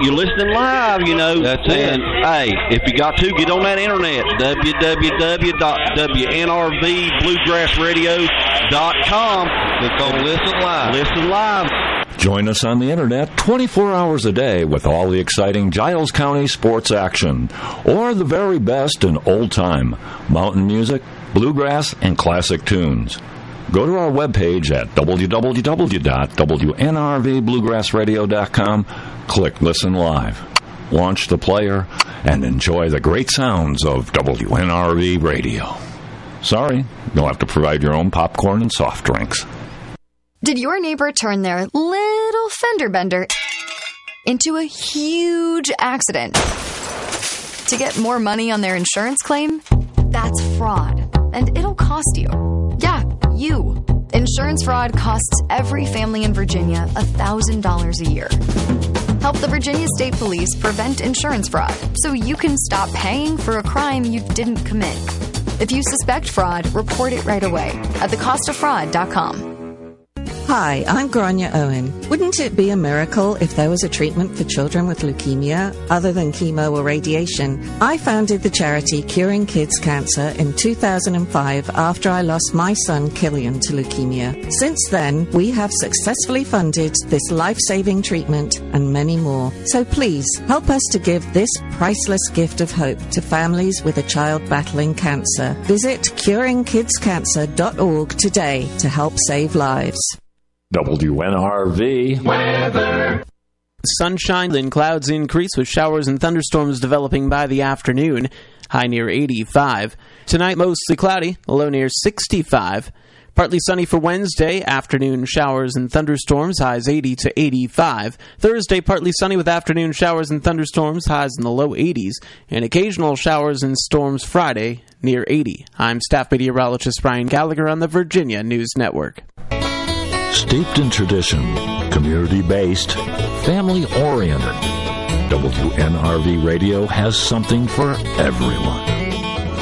you're listening live, you know. That's it. Hey, if you got to, get on that internet, www.WNRVBluegrassradio.com. Click on Listen Live. Listen live. Join us on the internet 24 hours a day with all the exciting Giles County sports action, or the very best in old-time mountain music, bluegrass, and classic tunes. Go to our webpage at www.WNRVBluegrassradio.com, click Listen Live, launch the player, and enjoy the great sounds of WNRV Radio. Sorry, you'll have to provide your own popcorn and soft drinks. Did your neighbor turn their little fender bender into a huge accident to get more money on their insurance claim? That's fraud, and it'll cost you. Yeah, you. Insurance fraud costs every family in Virginia $1,000 a year. Help the Virginia State Police prevent insurance fraud so you can stop paying for a crime you didn't commit. If you suspect fraud, report it right away at thecostoffraud.com. Hi, I'm Grania Owen. Wouldn't it be a miracle if there was a treatment for children with leukemia other than chemo or radiation? I founded the charity Curing Kids Cancer in 2005 after I lost my son Killian to leukemia. Since then, we have successfully funded this life-saving treatment and many more. So please, help us to give this priceless gift of hope to families with a child battling cancer. Visit curingkidscancer.org today to help save lives. WNRV weather. Sunshine, then clouds increase with showers and thunderstorms developing by the afternoon. High near 85. Tonight, mostly cloudy, low near 65. Partly sunny for Wednesday, afternoon showers and thunderstorms, highs 80 to 85. Thursday, partly sunny with afternoon showers and thunderstorms, highs in the low 80s. And occasional showers and storms Friday, near 80. I'm staff meteorologist Brian Gallagher on the Virginia News Network. Steeped in tradition, community-based, family-oriented, WNRV Radio has something for everyone.